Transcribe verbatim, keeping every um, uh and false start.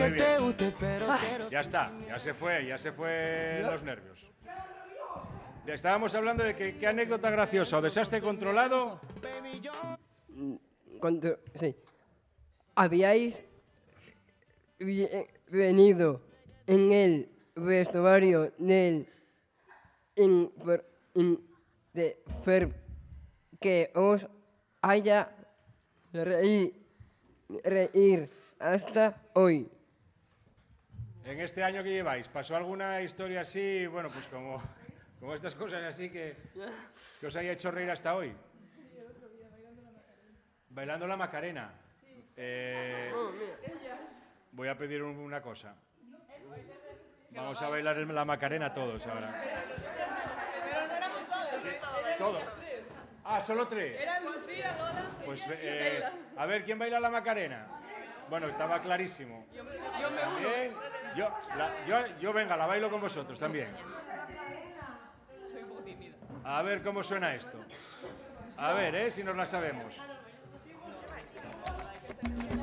Muy bien. Ya está, ya se fue, ya se fue los nervios. Ya estábamos hablando de que, qué anécdota graciosa o desastre controlado. Cuando, sí. Habíais venido en el vestuario del infer, in, de Ferb que os haya reír, reír hasta hoy. En este año que lleváis, ¿pasó alguna historia así, bueno, pues como, como estas cosas así que, que os haya hecho reír hasta hoy? Sí, el otro día, bailando la Macarena. Bailando la Macarena. Sí. Eh, Oh, mira. voy a pedir un- una cosa. Vamos a bailar el- la Macarena todos ahora. Pero no éramos todos, ¿eh? Todos. Ah, solo tres. Eran Lucía, Lola, Pues Peña y eh, Sheila. a ver, ¿quién baila la Macarena? Bueno, estaba clarísimo. Yo me, yo me uno. Bien. Yo, la- yo, yo, venga, la bailo con vosotros también. Soy un poco tímida. A ver cómo suena esto. A ver, ¿eh? Si nos la sabemos.